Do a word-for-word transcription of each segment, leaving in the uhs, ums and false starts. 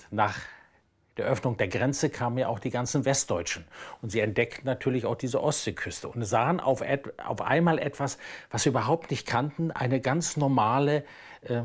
nach der Öffnung der Grenze kamen ja auch die ganzen Westdeutschen. Und sie entdeckten natürlich auch diese Ostseeküste und sahen auf, auf einmal etwas, was sie überhaupt nicht kannten, eine ganz normale äh,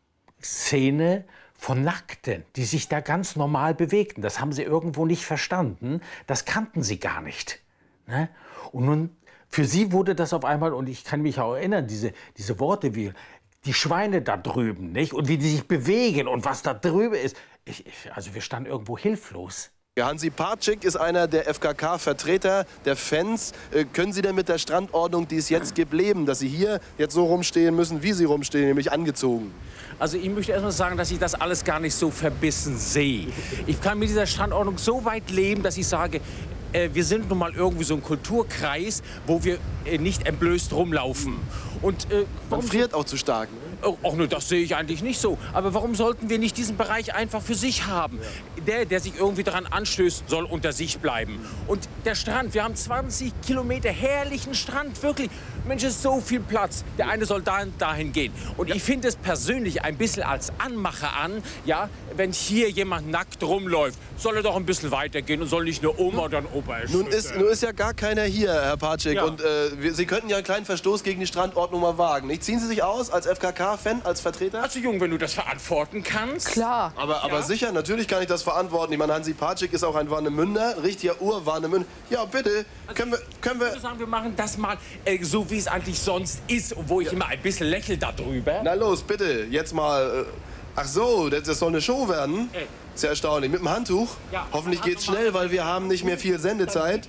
Szene von Nackten, die sich da ganz normal bewegten. Das haben sie irgendwo nicht verstanden, das kannten sie gar nicht. Ne? Und nun, für sie wurde das auf einmal, und ich kann mich auch erinnern, diese, diese Worte wie die Schweine da drüben, nicht? Und wie die sich bewegen und was da drüben ist. Ich, ich, also wir standen irgendwo hilflos. Hansi Parcik ist einer der F K K-Vertreter, der Fans. Äh, können Sie denn mit der Strandordnung, die es jetzt gibt, leben, dass Sie hier jetzt so rumstehen müssen, wie Sie rumstehen, nämlich angezogen? Also ich möchte erst mal sagen, dass ich das alles gar nicht so verbissen sehe. Ich kann mit dieser Strandordnung so weit leben, dass ich sage, äh, wir sind nun mal irgendwie so ein Kulturkreis, wo wir äh, nicht entblößt rumlaufen. Und, äh, Man friert auch zu stark. Ne? Ach ne, das sehe ich eigentlich nicht so. Aber warum sollten wir nicht diesen Bereich einfach für sich haben? Der, der sich irgendwie daran anstößt, soll unter sich bleiben. Und der Strand, wir haben zwanzig Kilometer herrlichen Strand, wirklich. Mensch, ist so viel Platz. Der eine soll dahin, dahin gehen. Und ja. Ich finde es persönlich ein bisschen als Anmacher an, ja, wenn hier jemand nackt rumläuft, soll er doch ein bisschen weitergehen und soll nicht nur Oma oder ein Opa erschüttern. Nun ist, nun ist ja gar keiner hier, Herr Parcik. Ja. Und äh, wir, Sie könnten ja einen kleinen Verstoß gegen die Strandordnung mal wagen. Nicht? Ziehen Sie sich aus als F K K-Fan, als Vertreter? Also Jung, wenn du das verantworten kannst. Klar. Aber, aber Ja. sicher, natürlich kann ich das verantworten. Ich meine, Hansi Parcik ist auch ein Warnemünder, richtiger Ur-Warnemünder. Ja, bitte, können wir... Können wir Ich würde sagen, wir machen das mal äh, so, wie es eigentlich sonst ist, wo ich Ja. immer ein bisschen lächle darüber. Na los, bitte, jetzt mal... Äh, ach so, das, das soll eine Show werden? Ey. Sehr erstaunlich. Mit dem Handtuch? Ja. Hoffentlich geht's schnell, weil wir haben nicht mehr viel Sendezeit.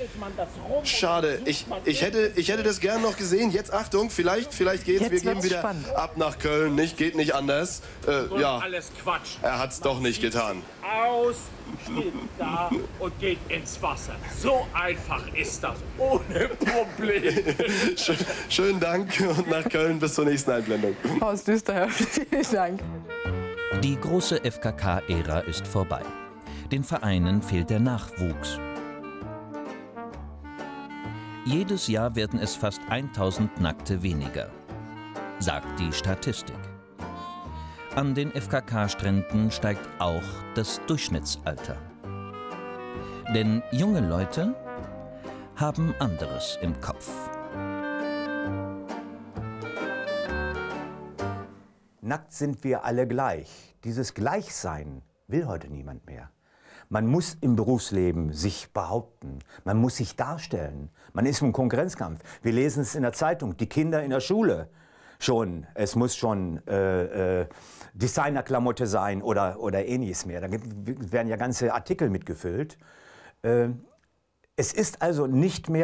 Schade, ich, ich, hätte, ich hätte das gern noch gesehen. Jetzt Achtung, vielleicht, vielleicht geht's. Jetzt Wir gehen wird's wieder spannend. ab nach Köln. Nicht, geht nicht anders. Äh, ja, Alles Quatsch. er hat's doch nicht getan. Aus, steht da und geht ins Wasser. So einfach ist das, ohne Problem. Schön, schönen Dank und nach Köln bis zur nächsten Einblendung. Aus Düsterhöf. Vielen Dank. Die große F K K-Ära ist vorbei. Den Vereinen fehlt der Nachwuchs. Jedes Jahr werden es fast tausend Nackte weniger, sagt die Statistik. An den F K K-Stränden steigt auch das Durchschnittsalter. Denn junge Leute haben anderes im Kopf. Nackt sind wir alle gleich. Dieses Gleichsein will heute niemand mehr. Man muss im Berufsleben sich behaupten. Man muss sich darstellen. Man ist im Konkurrenzkampf. Wir lesen es in der Zeitung. Die Kinder in der Schule schon. Es muss schon äh, äh, Designerklamotte sein oder, oder ähnliches mehr. Da gibt, werden ja ganze Artikel mitgefüllt. Äh, es ist also nicht mehr